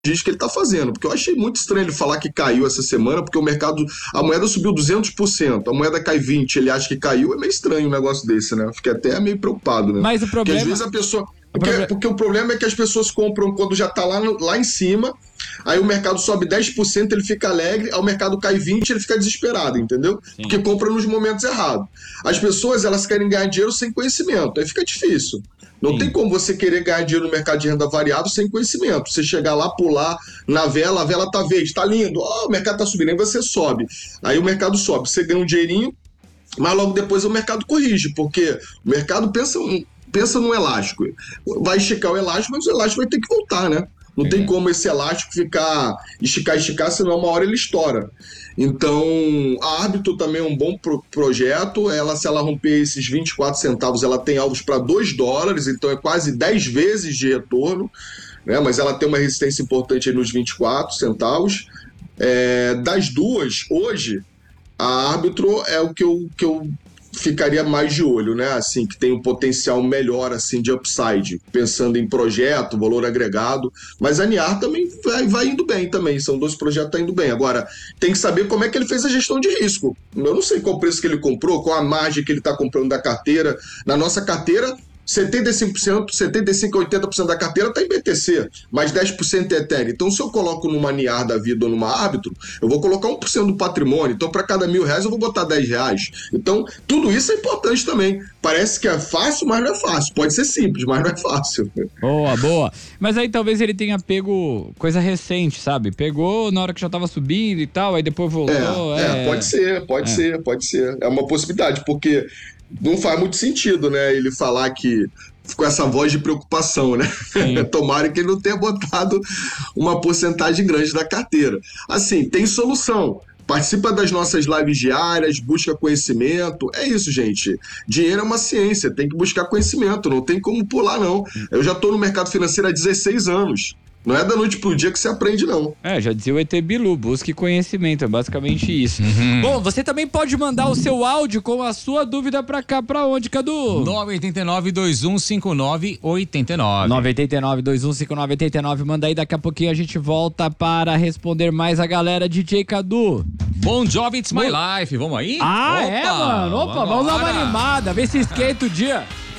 diz que ele está fazendo, porque eu achei muito estranho ele falar que caiu essa semana, porque a moeda subiu 200%, a moeda cai 20%, ele acha que caiu, é meio estranho um negócio desse, né? Fiquei até meio preocupado, né? Mas o problema... Porque às vezes a pessoa... Porque o problema é que as pessoas compram quando já está lá em cima, aí o mercado sobe 10%, ele fica alegre, aí o mercado cai 20%, ele fica desesperado, entendeu? Sim. Porque compra nos momentos errados. As pessoas, elas querem ganhar dinheiro sem conhecimento, aí fica difícil. Não tem como você querer ganhar dinheiro no mercado de renda variável sem conhecimento. Você chegar lá, pular na vela, a vela tá verde, tá lindo, o mercado tá subindo, aí você sobe. Aí o mercado sobe, você ganha um dinheirinho, mas logo depois o mercado corrige, porque o mercado pensa no elástico. Vai esticar o elástico, mas o elástico vai ter que voltar, né? Não tem como esse elástico ficar esticar, senão uma hora ele estoura. Então, a Árbitro também é um bom projeto. Se ela romper esses 24 centavos, ela tem alvos para $2, então é quase 10 vezes de retorno, né? Mas ela tem uma resistência importante aí nos 24 centavos. Das duas, hoje, a Árbitro é o que eu ficaria mais de olho, né? Assim, que tem um potencial melhor, assim, de upside, pensando em projeto, valor agregado. Mas a Niar também vai indo bem também. São 2 projetos que estão indo bem. Agora, tem que saber como é que ele fez a gestão de risco. Eu não sei qual preço que ele comprou, qual a margem que ele está comprando da carteira. Na nossa carteira, 75%, 75% a 80% da carteira está em BTC, mais 10% é Ethereum. Então, se eu coloco numa Niar da vida ou numa Árbitro, eu vou colocar 1% do patrimônio. Então, para cada R$1.000, eu vou botar R$10. Então, tudo isso é importante também. Parece que é fácil, mas não é fácil. Pode ser simples, mas não é fácil. Boa. Mas aí talvez ele tenha pego coisa recente, sabe? Pegou na hora que já tava subindo e tal, aí depois voltou. Pode ser. É uma possibilidade, porque não faz muito sentido, né, ele falar que com essa voz de preocupação, né? Tomara que ele não tenha botado uma porcentagem grande da carteira. Assim, tem solução. Participa das nossas lives diárias, busca conhecimento. É isso, gente. Dinheiro é uma ciência, tem que buscar conhecimento, não tem como pular, não. Eu já estou no mercado financeiro há 16 anos. Não é da noite pro dia que você aprende, não. Já dizia o ET Bilu, busque conhecimento, é basicamente isso. Bom, você também pode mandar o seu áudio com a sua dúvida pra cá, pra onde, Cadu? 989-2159-89. 989-2159-89, manda aí, daqui a pouquinho a gente volta para responder mais a galera. DJ Cadu. Bon Jovi, It's My Life, vamos aí? Mano, vamos dar uma animada, vê se esquenta o dia.